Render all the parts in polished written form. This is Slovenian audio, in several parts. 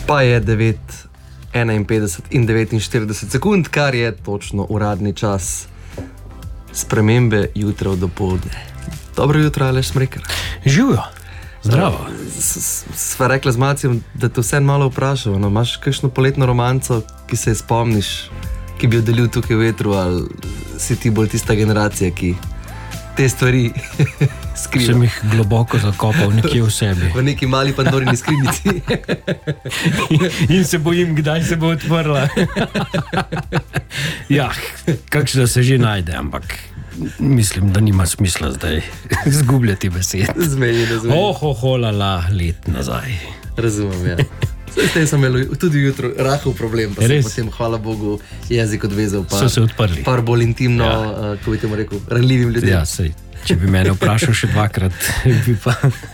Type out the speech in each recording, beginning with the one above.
Pa je 9:51 in 49 sekund, kar je točno uradni čas spremembe jutra v dopoldne. Dobro jutro, Aleš Smrekar. Živijo, zdravo. Sva rekla z Macijem, da te vse malo vprašal, no, imaš kakšno poletno romanco, ki se je spomniš, ki bi jo delil tukaj v vetru, ali si ti bolj tista generacija, ki te stvari skriva? Sem jih globoko zakopal nekje v sebi. V neki mali Pandorini skrinjici. In se bojim, kdaj se bo odprla. Ja, kakšno se že najde, ampak mislim, da nima smisla zdaj zgubljati besed. Zmejeno. Lala, let nazaj. Razumem, ja. Zdaj sem imel tudi jutro rahel problem, pa sem potem, hvala Bogu, jezik odvezal. So se odprli. Par bolj intimno, ko bi temu rekel, ranljivim ljudem. Ja, sej, če bi mene vprašal še dvakrat, bi pa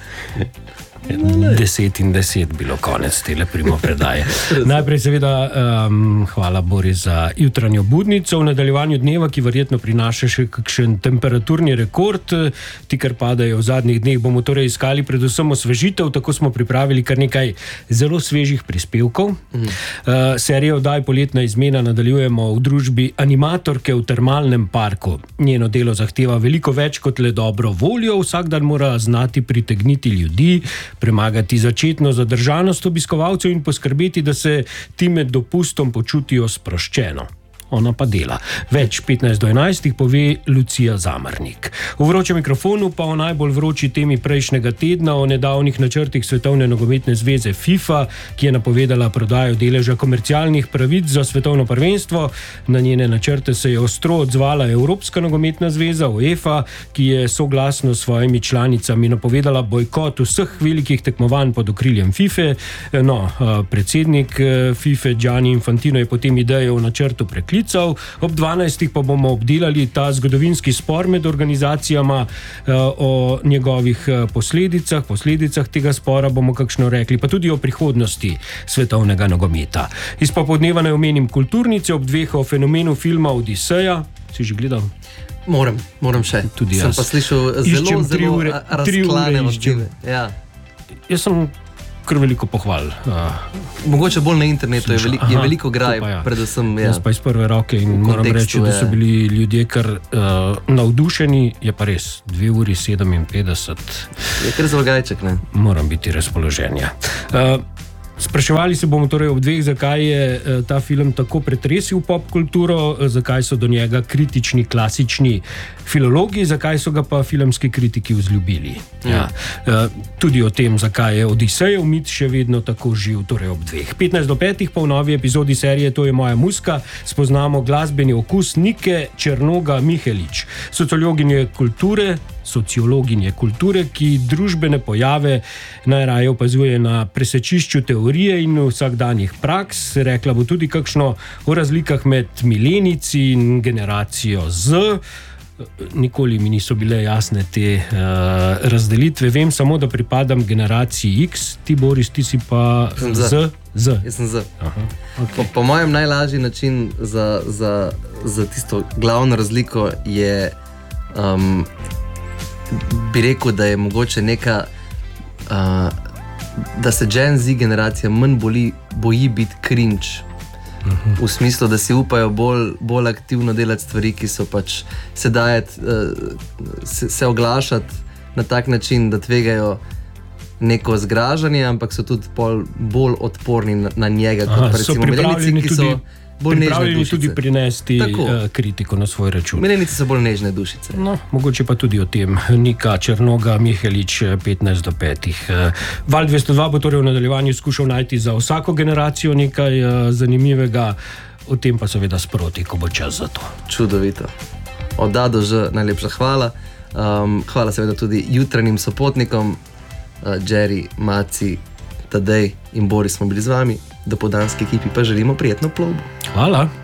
10 in 10 bilo konec tele primopredaje. Najprej seveda hvala Boris za jutranjo budnico v nadaljevanju dneva, ki verjetno prinaša še kakšen temperaturni rekord. Ti, kar padajo v zadnjih dneh, bomo torej iskali predvsem osvežitev, tako smo pripravili kar nekaj zelo svežih prispevkov. Serijo oddaj Poletna izmena nadaljujemo v družbi animatorke v termalnem parku. Njeno delo zahteva veliko več kot le dobro voljo, vsak dan mora znati pritegniti ljudi, premagati začetno zadržanost obiskovalcev in poskrbeti, da se ti med dopustom počutijo sproščeno. Ona pa dela. Več 15 do 11 pove Lucija Zamarnik. V vročem mikrofonu pa o najbolj vroči temi prejšnjega tedna, o nedavnih načrtih Svetovne nogometne zveze FIFA, ki je napovedala prodajo deleža komercialnih pravic za svetovno prvenstvo. Na njene načrte se je ostro odzvala Evropska nogometna zveza UEFA, ki je soglasno s svojimi članicami napovedala bojkot vseh velikih tekmovanj pod okriljem FIFA. No, predsednik FIFA Gianni Infantino je potem idejo o načrtu preklical. Ob 12. pa bomo obdelali ta zgodovinski spor med organizacijama, o njegovih posledicah tega spora bomo kakšno rekli, pa tudi o prihodnosti svetovnega nogometa. Iz popoldneva naj omenim kulturnice ob 2 o fenomenu filma Odiseja. Si že gledal? Moram še. Tudi jaz. Sem pa slišal zelo razklane odzive. Ja. Jaz sem kar veliko pohval. Mogoče bolj na internetu je veliko graj, predvsem. Ja. Jaz pa iz prve roke in moram reči, da so bili ljudje kar navdušeni, je pa res 2:57. Je kar zalogajček, ne? Moram biti razpoloženja. Spraševali se bomo torej ob 2, zakaj je ta film tako pretresil popkulturo, zakaj so do njega kritični klasični filologi, zakaj so ga pa filmski kritiki vzljubili. Ja. Tudi o tem, zakaj je Odisejev mit še vedno tako živ, torej ob 2. 15 do 5 pa v novi epizodi serije To je moja muska spoznamo glasbeni okus Nike Černoga-Mihelič, sociologinje kulture, ki družbene pojave najraje opazuje na presečišču teorije in vsakdanjih praks. Rekla bo tudi kakšno o razlikah med milenijci in generacijo Z. Nikoli mi niso bile jasne te razdelitve. Vem samo, da pripadam generaciji X. Ti, Boris, ti si pa Z. Jaz sem Z. Okay. Po mojem najlažji način za tisto glavno razliko je bi rekel, da je mogoče neka da se Gen Z generacija manj boji biti cringe. V smislu, da si upajo bolj aktivno delati stvari, ki so pač se oglašati na tak način, da tvegajo neko zgražanje, ampak so tudi bolj odporni na njega, kot pa recimo milenici, ki so bolj pripravljeni tudi prinesti kritiko na svoj račun. Milenici so bolj nežne dušice. No, mogoče pa tudi o tem. Nika Černoga-Mihelič 15 do 5. Val 202 bo torej v nadaljevanju skušal najti za vsako generacijo nekaj zanimivega, o tem pa seveda sproti, ko bo čas za to. Čudovito. Od A do Ž najlepša hvala. Hvala seveda tudi jutranjim sopotnikom, Jerry, Maci, Tadej in Boris smo bili z vami. Dopoldanski ekipi pa želimo prijetno plovbo. Hvala.